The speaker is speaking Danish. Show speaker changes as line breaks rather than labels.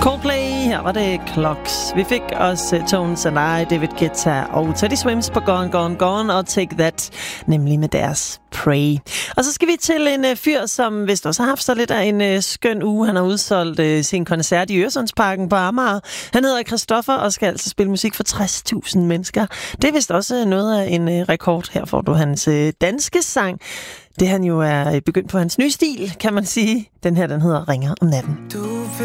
Coldplay, her var det Clocks. Vi fik også Tones and I, David Guetta og Teddy Swims på Gone, Gone, Gone og Take That, nemlig med deres Pray. Og så skal vi til en fyr, som vist også har haft så lidt af en skøn uge. Han har udsolgt sin koncert i Øresundsparken på Amager. Han hedder Christoffer og skal altså spille musik for 60.000 mennesker. Det er vist også noget af en rekord. Her får du hans danske sang. Det han jo er begyndt på hans nye stil, kan man sige. Den her, den hedder Ringer om natten.